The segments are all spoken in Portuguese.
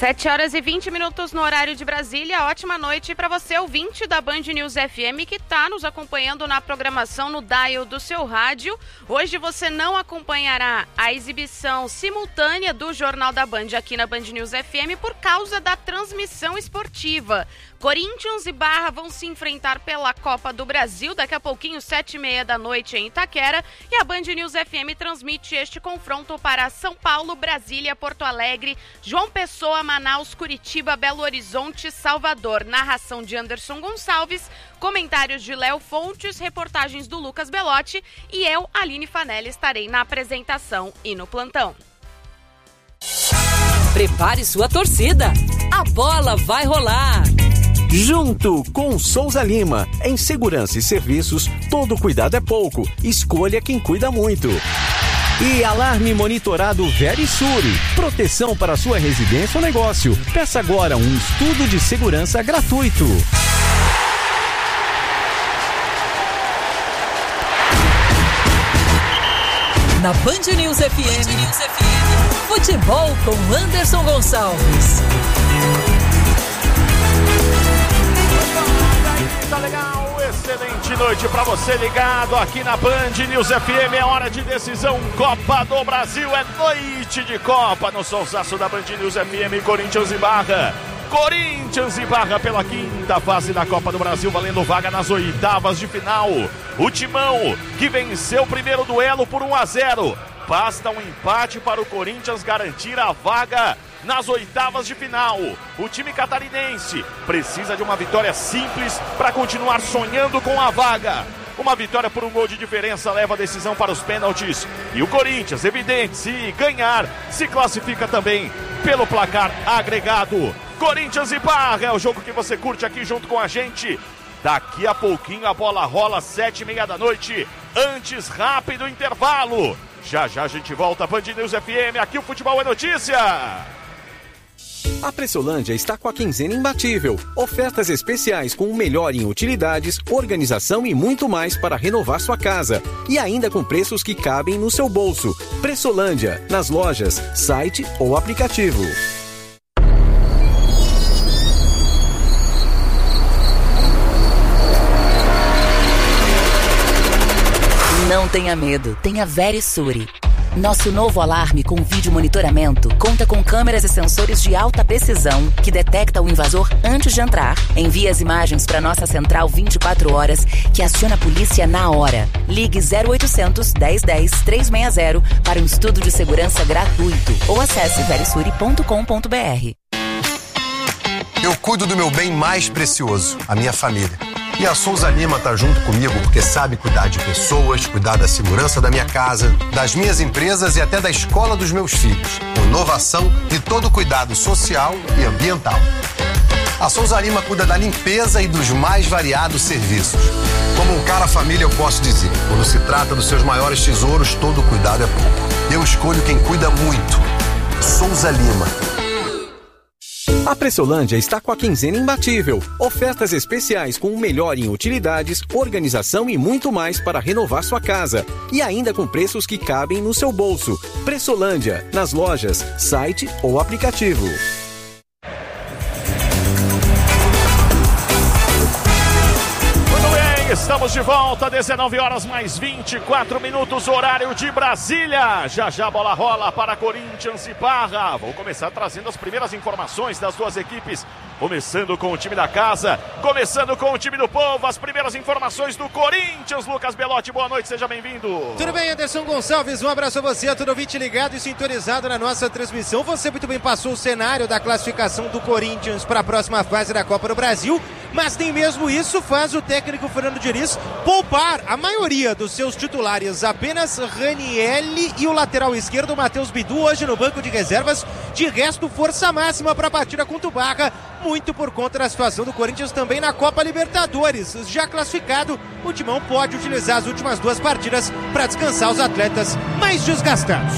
7h20 no horário de Brasília. Ótima noite para você, ouvinte da Band News FM, que está nos acompanhando na programação no dial do seu rádio. Hoje você não acompanhará a exibição simultânea do Jornal da Band aqui na Band News FM por causa da transmissão esportiva. Corinthians e Barra vão se enfrentar pela Copa do Brasil, daqui a pouquinho, 7h30 em Itaquera, e a Band News FM transmite este confronto para São Paulo, Brasília, Porto Alegre, João Pessoa, Manaus, Curitiba, Belo Horizonte, Salvador. Narração de Anderson Gonçalves, comentários de Léo Fontes, reportagens do Lucas Belotti e eu, Aline Fanelli, estarei na apresentação e no plantão. Prepare sua torcida, a bola vai rolar! Junto com Souza Lima, em segurança e serviços, todo cuidado é pouco, escolha quem cuida muito. E alarme monitorado Verisure, proteção para sua residência ou negócio. Peça agora um estudo de segurança gratuito. Na Band News FM, futebol com Anderson Gonçalves. Tá legal, excelente noite pra você ligado aqui na Band News FM. É hora de decisão, Copa do Brasil, é noite de Copa no sonsaço da Band News FM. Corinthians e Barra. Corinthians e Barra pela quinta fase da Copa do Brasil, valendo vaga nas oitavas de final. O Timão, que venceu o primeiro duelo por 1-0. Basta um empate para o Corinthians garantir a vaga nas oitavas de final. O time catarinense precisa de uma vitória simples para continuar sonhando com a vaga. Uma vitória por um gol de diferença leva a decisão para os pênaltis. E o Corinthians, evidente, se ganhar, se classifica também pelo placar agregado. Corinthians e Barra é o jogo que você curte aqui junto com a gente. Daqui a pouquinho a bola rola, 7h30. Antes, rápido intervalo. Já já a gente volta, Band News FM, aqui o futebol é notícia. A Pressolândia está com a quinzena imbatível. Ofertas especiais com o melhor em utilidades, organização e muito mais para renovar sua casa. E ainda com preços que cabem no seu bolso. Pressolândia, nas lojas, site ou aplicativo. Não tenha medo, tenha Verisure. Nosso novo alarme com vídeo monitoramento conta com câmeras e sensores de alta precisão que detecta o invasor antes de entrar. Envia as imagens para nossa central 24 horas que aciona a polícia na hora. Ligue 0800 1010 360 para um estudo de segurança gratuito ou acesse verisure.com.br. Eu cuido do meu bem mais precioso, a minha família. E a Souza Lima tá junto comigo porque sabe cuidar de pessoas, cuidar da segurança da minha casa, das minhas empresas e até da escola dos meus filhos. Inovação e todo cuidado social e ambiental. A Souza Lima cuida da limpeza e dos mais variados serviços. Como um cara família, eu posso dizer, quando se trata dos seus maiores tesouros, todo cuidado é pouco. Eu escolho quem cuida muito. Souza Lima. A Pressolândia está com a quinzena imbatível. Ofertas especiais com o melhor em utilidades, organização e muito mais para renovar sua casa. E ainda com preços que cabem no seu bolso. Pressolândia, nas lojas, site ou aplicativo. Estamos de volta, 19h mais 24 minutos, horário de Brasília. Já já a bola rola para Corinthians e Barra. Vou começar trazendo as primeiras informações das duas equipes. Começando com o time da casa, começando com o time do povo. As primeiras informações do Corinthians. Lucas Belotti, boa noite, seja bem-vindo. Tudo bem, Anderson Gonçalves? Um abraço a você, a todo ouvinte ligado e sintonizado na nossa transmissão. Você muito bem passou o cenário da classificação do Corinthians para a próxima fase da Copa do Brasil. Mas nem mesmo isso faz o técnico Fernando Diniz poupar a maioria dos seus titulares. Apenas Ranielli e o lateral esquerdo Matheus Bidu hoje no banco de reservas. De resto, força máxima para a partida contra o Barra. Muito por conta da situação do Corinthians também na Copa Libertadores. Já classificado, o Timão pode utilizar as últimas duas partidas para descansar os atletas mais desgastados.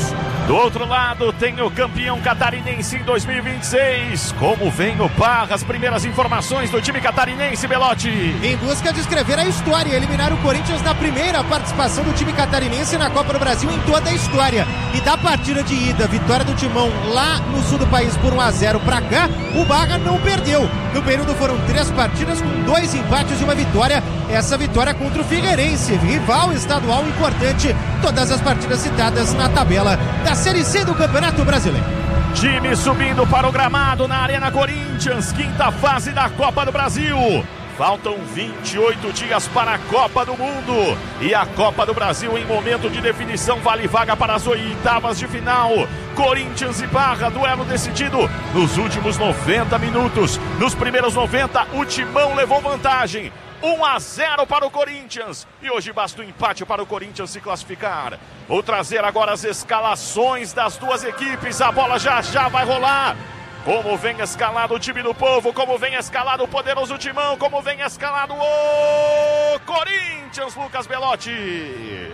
Do outro lado tem o campeão catarinense em 2026. Como vem o Barra? As primeiras informações do time catarinense, Belotti. Em busca de escrever a história, eliminar o Corinthians na primeira participação do time catarinense na Copa do Brasil em toda a história. E da partida de ida, vitória do Timão lá no sul do país por 1-0 pra cá, o Barra não perdeu. No período foram 3 partidas com 2 empates e 1 vitória. Essa vitória contra o Figueirense, rival estadual importante. Todas as partidas citadas na tabela da Série C do Campeonato Brasileiro. Time subindo para o gramado na Arena Corinthians, quinta fase da Copa do Brasil. Faltam 28 dias para a Copa do Mundo. E a Copa do Brasil em momento de definição vale vaga para as oitavas de final. Corinthians e Barra, duelo decidido nos últimos 90 minutos. Nos primeiros 90, o Timão levou vantagem. 1-0 para o Corinthians. E hoje basta um empate para o Corinthians se classificar. Vou trazer agora as escalações das duas equipes. A bola já vai rolar. Como vem escalado o time do povo, como vem escalado o poderoso Timão, como vem escalado o Corinthians, Lucas Belotti.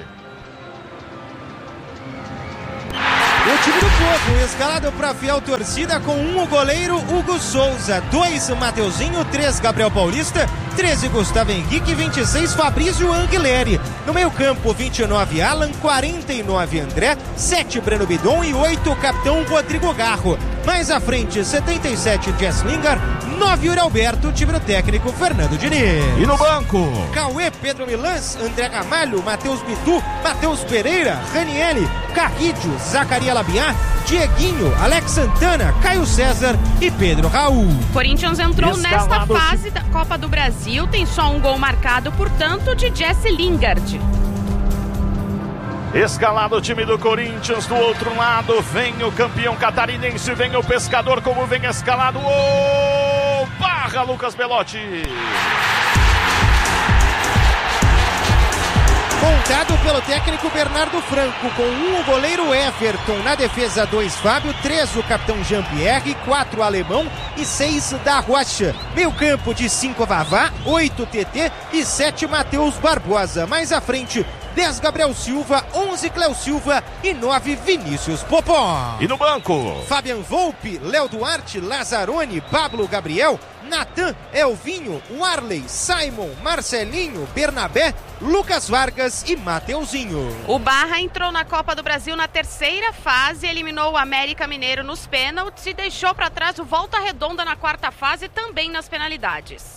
O time do povo, escalado para fiel torcida com 1 o goleiro Hugo Souza, 2 Mateuzinho, 3 Gabriel Paulista, 13 Gustavo Henrique, 26 Fabrício Anguilleri. No meio campo, 29 Alan, 49 André, 7 Breno Bidon e 8 o capitão Rodrigo Garro. Mais à frente, 77 Jess Lingard, 9 Yuri Alberto, time do técnico Fernando Diniz. E no banco? Cauê, Pedro Milans, André Gamalho, Matheus Bitu, Matheus Pereira, Raniele, Carrídio, Zacaria Labiá, Dieguinho, Alex Santana, Caio César e Pedro Raul. Corinthians entrou nesta fase da Copa do Brasil, tem só um gol marcado, portanto, de Jesse Lingard. Escalado o time do Corinthians, do outro lado vem o campeão catarinense, vem o pescador, como vem escalado o Barra, Lucas Belotti. Montado pelo técnico Bernardo Franco, com 1 o goleiro Everton, na defesa 2 Fábio, 3 o capitão Jean-Pierre, 4 Alemão e 6 da Rocha. Meio campo de 5 Vavá, 8 TT e 7 Matheus Barbosa. Mais à frente, 10 Gabriel Silva, 11 Cléo Silva e 9 Vinícius Popó. E no banco? Fabian Volpe, Léo Duarte, Lazzaroni, Pablo Gabriel, Natan, Elvinho, Warley, Simon, Marcelinho, Bernabé, Lucas Vargas e Mateuzinho. O Barra entrou na Copa do Brasil na terceira fase, eliminou o América Mineiro nos pênaltis e deixou para trás o Volta Redonda na quarta fase, também nas penalidades.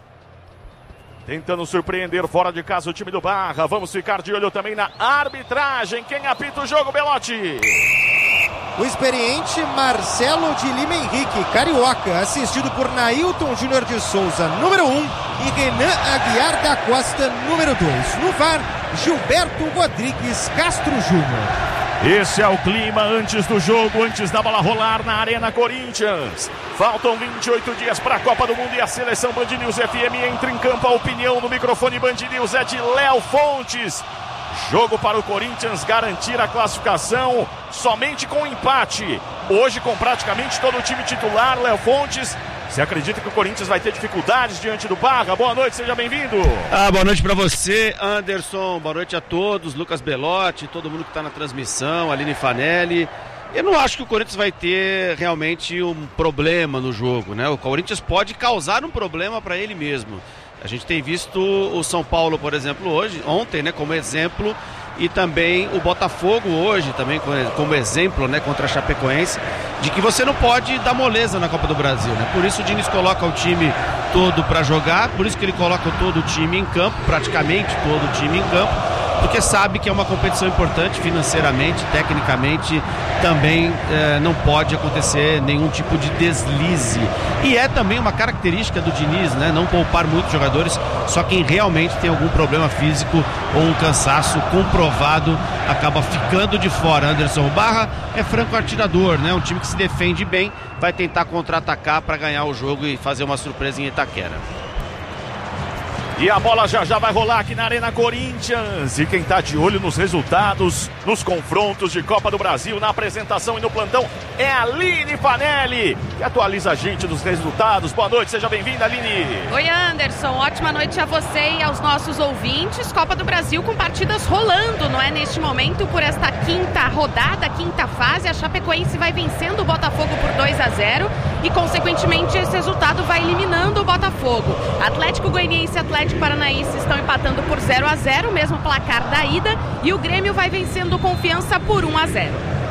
Tentando surpreender fora de casa o time do Barra. Vamos ficar de olho também na arbitragem. Quem apita o jogo, Belotti? O experiente Marcelo de Lima Henrique, carioca, assistido por Nailton Júnior de Souza, número 1, e Renan Aguiar da Costa, número 2. No VAR, Gilberto Rodrigues Castro Júnior. Esse é o clima antes do jogo, antes da bola rolar na Arena Corinthians. Faltam 28 dias para a Copa do Mundo e a seleção Band News FM entra em campo. A opinião no microfone Band News é de Léo Fontes. Jogo para o Corinthians garantir a classificação somente com empate. Hoje com praticamente todo o time titular, Léo Fontes. Você acredita que o Corinthians vai ter dificuldades diante do Barra? Boa noite, seja bem-vindo. Boa noite para você, Anderson. Boa noite a todos, Lucas Belotti, todo mundo que está na transmissão, Aline Fanelli. Eu não acho que o Corinthians vai ter realmente um problema no jogo, né? O Corinthians pode causar um problema para ele mesmo. A gente tem visto o São Paulo, por exemplo, ontem, né, como exemplo, e também o Botafogo hoje, também como exemplo, né, contra a Chapecoense, de que você não pode dar moleza na Copa do Brasil, né? Por isso o Diniz coloca o time todo para jogar, por isso que ele coloca todo o time em campo, praticamente todo o time em campo, porque sabe que é uma competição importante financeiramente, tecnicamente, também não pode acontecer nenhum tipo de deslize. E é também uma característica do Diniz, né? Não poupar muitos jogadores, só quem realmente tem algum problema físico ou um cansaço comprovado acaba ficando de fora. Anderson, Barra é franco atirador, né? Um time que se defende bem, vai tentar contra-atacar para ganhar o jogo e fazer uma surpresa em Itaquera. E a bola já vai rolar aqui na Arena Corinthians. E quem tá de olho nos resultados, nos confrontos de Copa do Brasil, na apresentação e no plantão, é a Aline Fanelli, que atualiza a gente dos resultados. Boa noite, seja bem-vinda, Aline. Oi, Anderson. Ótima noite a você e aos nossos ouvintes. Copa do Brasil com partidas rolando, não é? Neste momento, por esta quinta rodada, quinta fase, a Chapecoense vai vencendo o Botafogo por 2-0 e, consequentemente, esse resultado vai eliminando o Botafogo. Atlético Goianiense e Atlético Paranaense estão empatando por 0-0, mesmo placar da ida, e o Grêmio vai vencendo o Confiança por 1-0.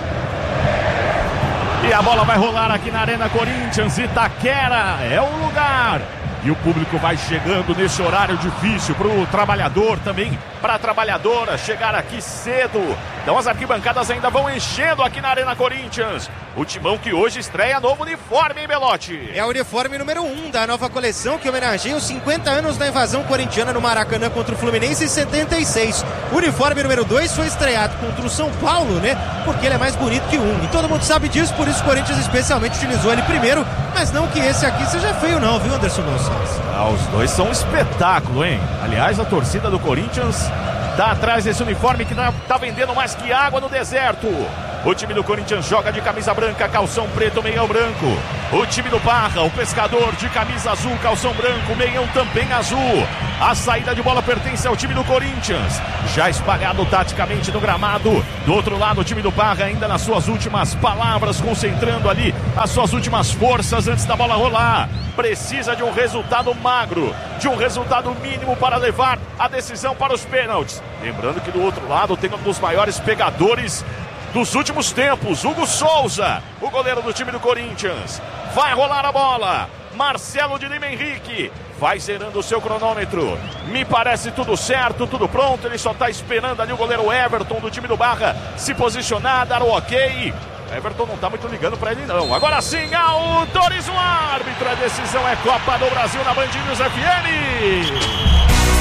E a bola vai rolar aqui na Arena Corinthians. Itaquera é o lugar. E o público vai chegando nesse horário difícil para o trabalhador também, para a trabalhadora chegar aqui cedo. Então as arquibancadas ainda vão enchendo aqui na Arena Corinthians. O Timão que hoje estreia novo uniforme, hein, Belotti? É o uniforme número 1 da nova coleção que homenageia os 50 anos da invasão corintiana no Maracanã contra o Fluminense em 76. O uniforme número 2 foi estreado contra o São Paulo, né? Porque ele é mais bonito que o 1. E todo mundo sabe disso, por isso o Corinthians especialmente utilizou ele primeiro. Mas não que esse aqui seja feio não, viu, Anderson Gonçalves? Os dois são um espetáculo, hein? Aliás, a torcida do Corinthians tá atrás desse uniforme que tá vendendo mais que água no deserto. O time do Corinthians joga de camisa branca, calção preto, meião branco. O time do Barra, o pescador, de camisa azul, calção branco, meião também azul. A saída de bola pertence ao time do Corinthians, já espalhado taticamente no gramado. Do outro lado, o time do Barra ainda nas suas últimas palavras, concentrando ali as suas últimas forças antes da bola rolar. Precisa de um resultado magro, de um resultado mínimo para levar a decisão para os pênaltis. Lembrando que do outro lado tem um dos maiores pegadores dos últimos tempos, Hugo Souza, o goleiro do time do Corinthians. Vai rolar a bola. Marcelo de Lima Henrique vai zerando o seu cronômetro. Me parece tudo certo, tudo pronto. Ele só está esperando ali o goleiro Everton do time do Barra se posicionar, dar o ok. Everton não está muito ligando para ele não. Agora sim, autoriza o árbitro. A decisão é Copa do Brasil na Band News FM.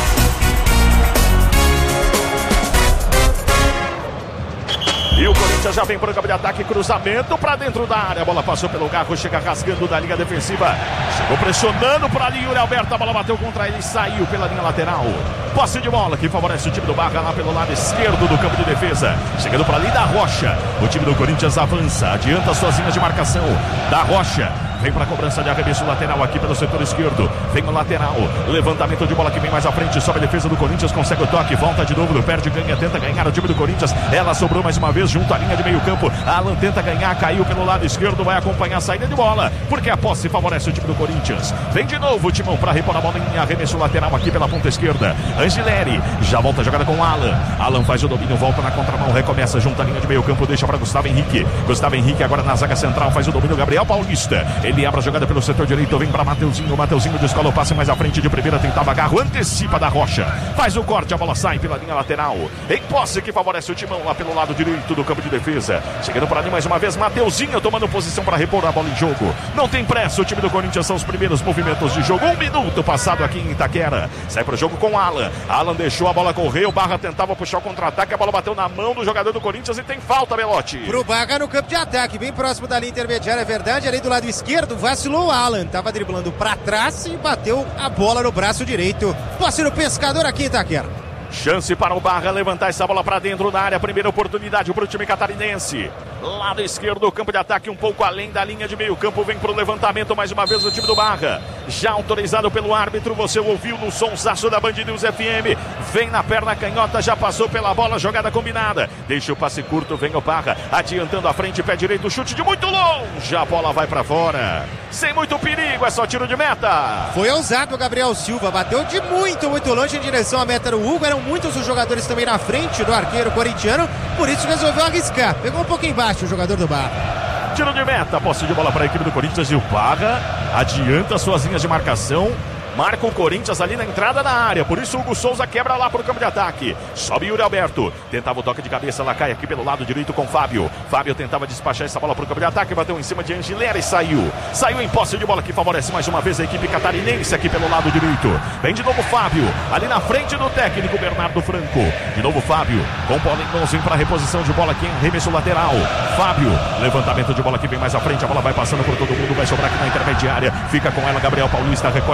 E o Corinthians já vem para o campo de ataque, cruzamento para dentro da área. A bola passou pelo Garro, chega rasgando da linha defensiva. Chegou pressionando para ali Yuri Alberto. A bola bateu contra ele e saiu pela linha lateral. Posse de bola que favorece o time do Barra lá pelo lado esquerdo do campo de defesa. Chegando para ali da Rocha. O time do Corinthians avança, adianta suas linhas de marcação. Da Rocha. Vem para a cobrança de arremesso lateral aqui pelo setor esquerdo. Vem o lateral. Levantamento de bola que vem mais à frente. Sobe a defesa do Corinthians. Consegue o toque. Volta de novo. Perde, ganha. Tenta ganhar o time do Corinthians. Ela sobrou mais uma vez junto à linha de meio campo. Alan tenta ganhar. Caiu pelo lado esquerdo. Vai acompanhar a saída de bola. Porque a posse favorece o time do Corinthians. Vem de novo o Timão para repor a bola em arremesso lateral aqui pela ponta esquerda. Angileri. Já volta a jogada com o Alan. Alan faz o domínio. Volta na contramão. Recomeça junto à linha de meio campo. Deixa para Gustavo Henrique. Gustavo Henrique agora na zaga central. Faz o domínio. Gabriel Paulista. Ele abre a jogada pelo setor direito, vem para Mateuzinho. Mateuzinho descola o passe mais à frente de primeira, tentava agarro, antecipa da Rocha, faz o corte, a bola sai pela linha lateral. Em posse que favorece o Timão lá pelo lado direito do campo de defesa. Chegando para ali mais uma vez, Mateuzinho tomando posição para repor a bola em jogo. Não tem pressa, o time do Corinthians são os primeiros movimentos de jogo. 1 minuto passado aqui em Itaquera. Sai para o jogo com Alan. Alan deixou a bola correr, o Barra tentava puxar o contra-ataque, a bola bateu na mão do jogador do Corinthians e tem falta, Belotti. Pro Barra no campo de ataque, bem próximo da linha intermediária, é verdade, ali do lado esquerdo, vacilou o Alan, tava driblando pra trás e bateu a bola no braço direito. Posse no pescador aqui em Itaquera. Chance para o Barra levantar essa bola para dentro da área. Primeira oportunidade para o time catarinense. Lado esquerdo, campo de ataque um pouco além da linha de meio campo. Vem para o levantamento mais uma vez o time do Barra. Já autorizado pelo árbitro. Você ouviu no sonsaço da Band News FM. Vem na perna canhota, já passou pela bola. Jogada combinada. Deixa o passe curto, vem o Barra. Adiantando a frente, pé direito, chute de muito longe. A bola vai para fora. Sem muito perigo, é só tiro de meta. Foi ousado o Gabriel Silva. Bateu de muito longe em direção à meta do Hugo. Eram muitos os jogadores também na frente do arqueiro corintiano, por isso resolveu arriscar. Pegou um pouco embaixo o jogador do Barra. Tiro de meta, posse de bola para a equipe do Corinthians e o Barra adianta suas linhas de marcação. Marca o Corinthians ali na entrada da área. Por isso o Hugo Souza quebra lá pro campo de ataque. Sobe Yuri Alberto. Tentava o toque de cabeça. Ela cai aqui pelo lado direito com Fábio. Fábio tentava despachar essa bola pro campo de ataque. Bateu em cima de Angileri e saiu. Saiu em posse de bola que favorece mais uma vez a equipe catarinense aqui pelo lado direito. Vem de novo Fábio. Ali na frente do técnico Bernardo Franco. De novo Fábio. Com bola em mãos. Vem para reposição de bola aqui em arremesso lateral. Fábio. Levantamento de bola que vem mais à frente. A bola vai passando por todo mundo. Vai sobrar aqui na intermediária. Fica com ela Gabriel Paulista. Recolhe a jogada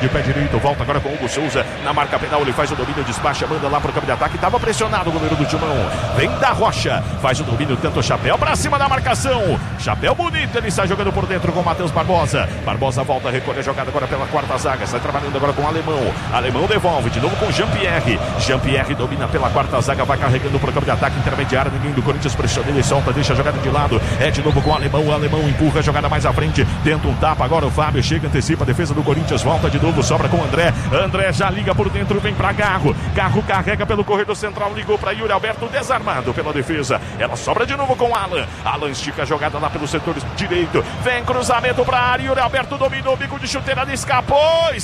de pé direito, volta agora com o Hugo Souza, na marca penal, ele faz o domínio, despacha, manda lá pro campo de ataque, tava pressionado o goleiro do Timão, vem da Rocha, faz o domínio, tenta o Chapéu pra cima da marcação, Chapéu bonito, ele sai jogando por dentro com o Matheus Barbosa, Barbosa volta, recolhe a jogada agora pela quarta zaga, sai trabalhando agora com o Alemão devolve, de novo com Jean-Pierre domina pela quarta zaga, vai carregando pro campo de ataque intermediário, ninguém do Corinthians pressiona, ele solta, deixa a jogada de lado, é de novo com o Alemão empurra a jogada mais à frente, tenta um tapa, agora o Fábio chega, antecipa a defesa do Corinthians, volta de novo, sobra com o André já liga por dentro, vem pra Garro carrega pelo corredor central, ligou pra Yuri Alberto, desarmado pela defesa, ela sobra de novo com o Alan estica a jogada lá pelo setor direito, vem cruzamento pra área, Yuri Alberto dominou, bico de chuteira, ele escapou e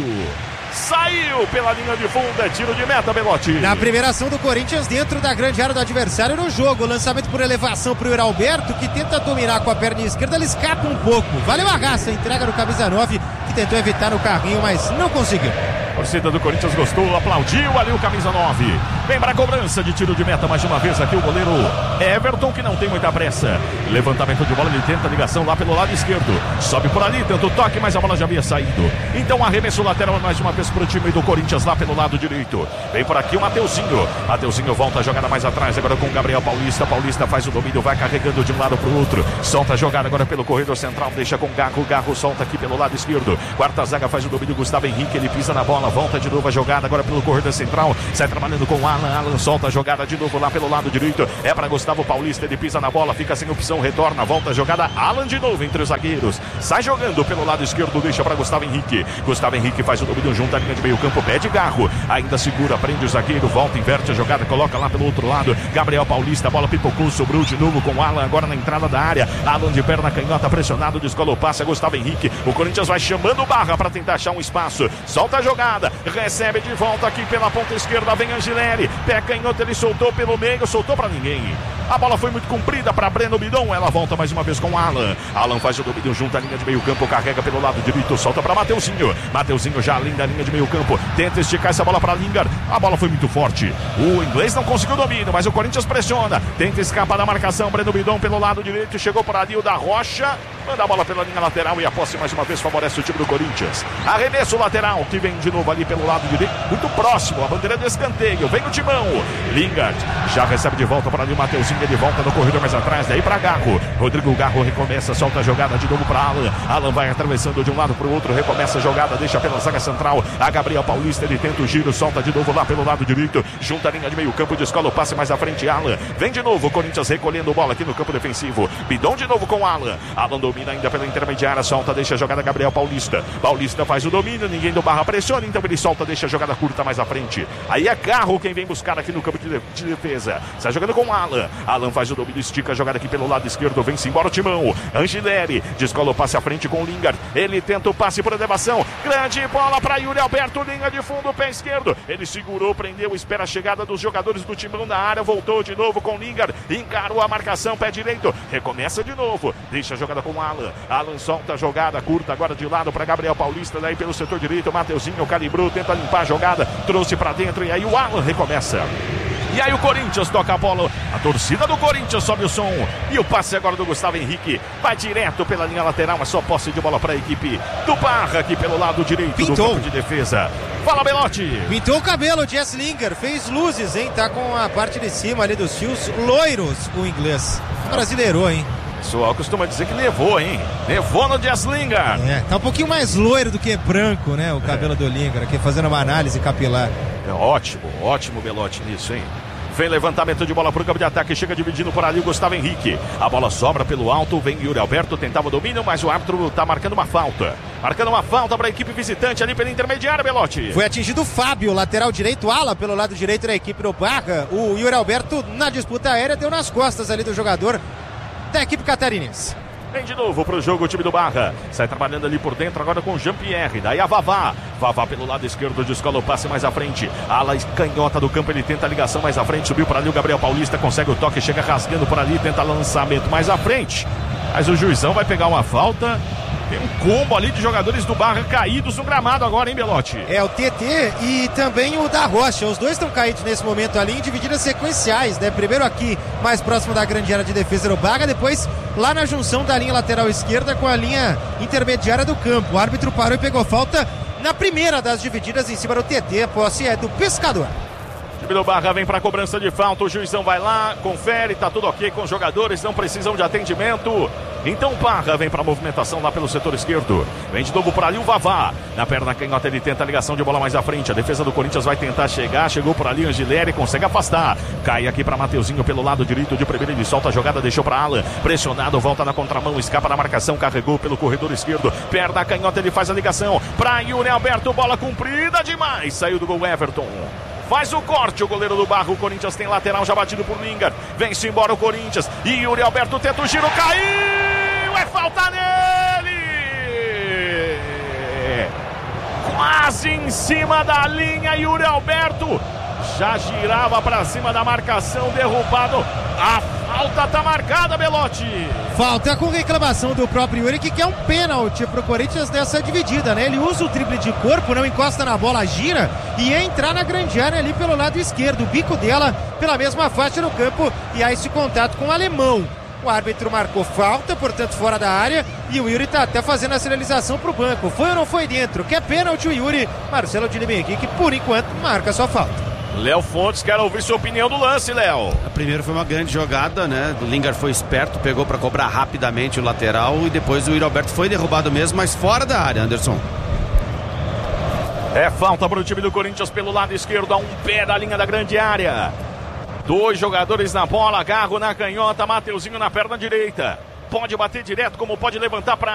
saiu pela linha de fundo, é tiro de meta, Belotti. Na primeira ação do Corinthians dentro da grande área do adversário no jogo, lançamento por elevação pro Yuri Alberto, que tenta dominar com a perna esquerda, ele escapa um pouco, valeu a raça, entrega no camisa 9, que tentou evitar no carrinho, mas não conseguiu. A torcida do Corinthians gostou, aplaudiu ali o camisa 9. Vem para a cobrança de tiro de meta mais uma vez aqui o goleiro Everton, que não tem muita pressa. Levantamento de bola, ele tenta a ligação lá pelo lado esquerdo. Sobe por ali, tenta o toque, mas a bola já havia saído. Então arremesso lateral mais uma vez para o time do Corinthians lá pelo lado direito. Vem por aqui o Mateuzinho volta a jogada mais atrás agora com o Gabriel Paulista. Paulista faz o domínio, vai carregando de um lado para o outro. Solta a jogada agora pelo corredor central, deixa com o Garro solta aqui pelo lado esquerdo. Quarta zaga faz o domínio, Gustavo Henrique, ele pisa na bola, volta de novo a jogada agora pelo corredor central, sai trabalhando com o Alan solta a jogada de novo lá pelo lado direito, é para Gustavo Paulista, ele pisa na bola, fica sem opção, retorna, volta a jogada, Alan de novo entre os zagueiros, sai jogando pelo lado esquerdo, deixa para Gustavo Henrique faz o domínio junto à linha de meio campo, pede Garro, ainda segura, prende o zagueiro, volta, inverte a jogada, coloca lá pelo outro lado, Gabriel Paulista, a bola pipocou, sobrou de novo com o Alan, agora na entrada da área, Alan de perna canhota, pressionado, descola o passe, Gustavo Henrique, o Corinthians vai chamando Barra para tentar achar um espaço, solta a jogada, recebe de volta aqui pela ponta esquerda, vem Angileri, pé canhoto, ele soltou pelo meio, soltou para ninguém, a bola foi muito comprida para Breno Bidon, ela volta mais uma vez com o Alan faz o domínio junto à linha de meio campo, carrega pelo lado direito, solta para Mateuzinho já além da linha de meio campo, tenta esticar essa bola para Lingard, a bola foi muito forte, o inglês não conseguiu domínio, mas o Corinthians pressiona, tenta escapar da marcação, Breno Bidon pelo lado direito, chegou por ali o da Rocha, manda a bola pela linha lateral e a posse mais uma vez favorece o time do Corinthians, arremesso lateral, que vem de novo ali pelo lado direito, muito próximo, a bandeira do escanteio, vem o Timão, Lingard, já recebe de volta para ali o Mateuzinho, ele volta no corredor mais atrás, daí para Garro, Rodrigo Garro recomeça, solta a jogada de novo para Alan vai atravessando de um lado para o outro, recomeça a jogada, deixa pela zaga central, a Gabriel Paulista, ele tenta o giro, solta de novo lá pelo lado direito, junta a linha de meio campo, descola o passe mais à frente, Alan, vem de novo, o Corinthians recolhendo bola aqui no campo defensivo, Bidon de novo com Alan domina ainda pela intermediária, solta, deixa a jogada Gabriel Paulista faz o domínio, ninguém do Barra pressiona, então ele solta, deixa a jogada curta mais à frente, aí é Garro quem vem buscar aqui no campo de defesa, sai jogando com Alan faz o domínio, estica a jogada aqui pelo lado esquerdo, vem-se embora o Timão, Angileri, descola o passe à frente com o Lingard, ele tenta o passe por elevação, grande bola para Yuri Alberto, linha de fundo, pé esquerdo, ele segurou, prendeu, espera a chegada dos jogadores do Timão na área, voltou de novo com o Lingard, encarou a marcação, pé direito, recomeça de novo, deixa a jogada com o Alan solta a jogada curta agora de lado para Gabriel Paulista, daí pelo setor direito, Mateuzinho calibrou, tenta limpar a jogada, trouxe para dentro e aí o Alan recomeça. E aí o Corinthians toca a bola, a torcida do Corinthians sobe o som e o passe agora do Gustavo Henrique vai direto pela linha lateral, mas só posse de bola para a equipe do Barra aqui pelo lado direito do campo de defesa. Fala, Belotti! Pintou o cabelo, o Jess Lingard, fez luzes, hein? Tá com a parte de cima ali dos fios loiros, o inglês. Brasileirou, hein? O pessoal costuma dizer que levou, hein? Levou no Jess Lingard. Tá um pouquinho mais loiro do que branco, né? O cabelo do Lingard, aqui fazendo uma análise capilar. É ótimo Belotti nisso, hein? Vem levantamento de bola para o campo de ataque, chega dividindo por ali o Gustavo Henrique. A bola sobra pelo alto, vem Yuri Alberto, tentava o domínio, mas o árbitro está marcando uma falta. Marcando uma falta para a equipe visitante ali pela intermediária, Belotti. Foi atingido o Fábio, lateral direito, ala pelo lado direito da equipe do Barra. O Yuri Alberto, na disputa aérea, deu nas costas ali do jogador da equipe catarinense. Vem de novo pro jogo o time do Barra. Sai trabalhando ali por dentro agora com o Jean-Pierre. Daí a Vavá pelo lado esquerdo, descola o passe mais à frente. Ala canhota do campo, ele tenta a ligação mais à frente. Subiu por ali o Gabriel Paulista, consegue o toque, chega rasgando por ali, tenta lançamento mais à frente. Mas o juizão vai pegar uma falta. Tem um combo ali de jogadores do Barra caídos no gramado agora, hein, Belotti? É o TT e também o da Rocha. Os dois estão caídos nesse momento ali em divididas sequenciais, né? Primeiro aqui, mais próximo da grande área de defesa do Barra, depois lá na junção da linha lateral esquerda com a linha intermediária do campo. O árbitro parou e pegou falta na primeira das divididas em cima do TT. A posse é do Pescador. O time do Barra vem para a cobrança de falta, o juizão vai lá, confere, tá tudo ok com os jogadores, não precisam de atendimento. Então Barra vem para a movimentação lá pelo setor esquerdo. Vem de novo para ali o Vavá. Na perna canhota ele tenta a ligação de bola mais à frente. A defesa do Corinthians vai tentar chegar. Chegou por ali Angileri, consegue afastar. Cai aqui para Mateuzinho pelo lado direito de primeira. Ele solta a jogada, deixou para Alan. Pressionado, volta na contramão, escapa da marcação. Carregou pelo corredor esquerdo. Perna canhota ele faz a ligação para Yuri Alberto. Bola comprida demais. Saiu do gol Everton. Faz o corte, o goleiro do Barra. O Corinthians tem lateral já batido por Lingard. Vem-se embora o Corinthians. E Yuri Alberto tenta o giro, caiu! É falta nele! Quase em cima da linha, Yuri Alberto. Já girava para cima da marcação, derrubado. A falta tá marcada, Belotti. Falta com reclamação do próprio Yuri, que quer um pênalti pro Corinthians nessa dividida, né? Ele usa o drible de corpo, não encosta na bola, gira e ia entrar na grande área ali pelo lado esquerdo. O bico dela pela mesma faixa no campo e há esse contato com o alemão. O árbitro marcou falta, portanto fora da área, e o Yuri tá até fazendo a sinalização pro banco. Foi ou não foi dentro? Quer pênalti o Yuri? Marcelo de Limeguí, que por enquanto marca sua falta. Léo Fontes, quero ouvir sua opinião do lance, Léo. A primeira foi uma grande jogada, né? O Lingard foi esperto, pegou para cobrar rapidamente o lateral e depois o Yuri Alberto foi derrubado mesmo, mas fora da área, Anderson. É falta para o time do Corinthians pelo lado esquerdo, a um pé da linha da grande área. 2 jogadores na bola, Garro na canhota, Mateuzinho na perna direita. Pode bater direto, como pode levantar para